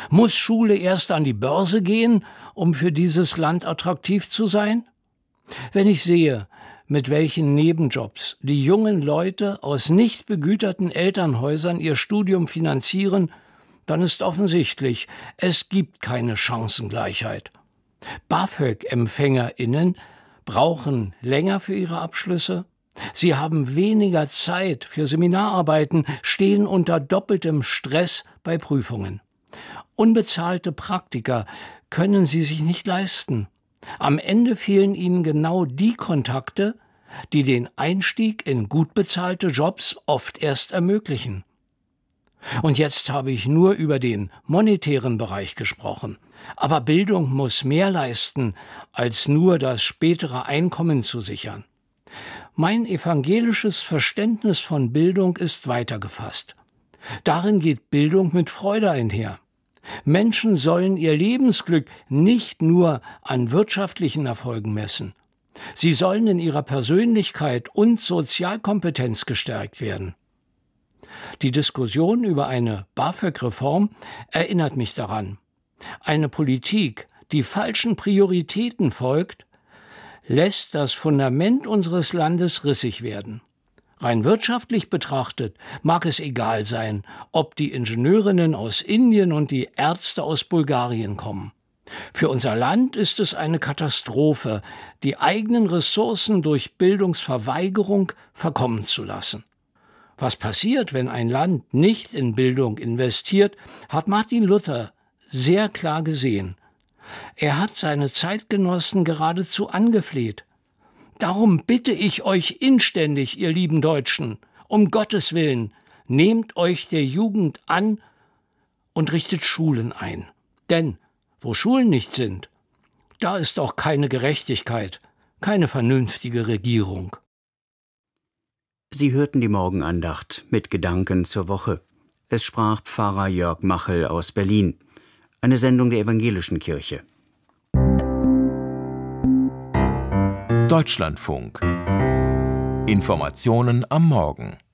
Muss Schule erst an die Börse gehen, um für dieses Land attraktiv zu sein? Wenn ich sehe, mit welchen Nebenjobs die jungen Leute aus nicht begüterten Elternhäusern ihr Studium finanzieren, dann ist offensichtlich, es gibt keine Chancengleichheit. BAföG-EmpfängerInnen brauchen länger für ihre Abschlüsse. Sie haben weniger Zeit für Seminararbeiten, stehen unter doppeltem Stress bei Prüfungen. Unbezahlte Praktika können sie sich nicht leisten. Am Ende fehlen ihnen genau die Kontakte, die den Einstieg in gut bezahlte Jobs oft erst ermöglichen. Und jetzt habe ich nur über den monetären Bereich gesprochen. Aber Bildung muss mehr leisten, als nur das spätere Einkommen zu sichern. Mein evangelisches Verständnis von Bildung ist weiter gefasst. Darin geht Bildung mit Freude einher. Menschen sollen ihr Lebensglück nicht nur an wirtschaftlichen Erfolgen messen. Sie sollen in ihrer Persönlichkeit und Sozialkompetenz gestärkt werden. Die Diskussion über eine BAföG-Reform erinnert mich daran. Eine Politik, die falschen Prioritäten folgt, lässt das Fundament unseres Landes rissig werden. Rein wirtschaftlich betrachtet mag es egal sein, ob die Ingenieurinnen aus Indien und die Ärzte aus Bulgarien kommen. Für unser Land ist es eine Katastrophe, die eigenen Ressourcen durch Bildungsverweigerung verkommen zu lassen. Was passiert, wenn ein Land nicht in Bildung investiert, hat Martin Luther sehr klar gesehen. Er hat seine Zeitgenossen geradezu angefleht. Darum bitte ich euch inständig, ihr lieben Deutschen, um Gottes Willen, nehmt euch der Jugend an und richtet Schulen ein. Denn wo Schulen nicht sind, da ist auch keine Gerechtigkeit, keine vernünftige Regierung. Sie hörten die Morgenandacht mit Gedanken zur Woche. Es sprach Pfarrer Jörg Machel aus Berlin. Eine Sendung der Evangelischen Kirche. Deutschlandfunk. Informationen am Morgen.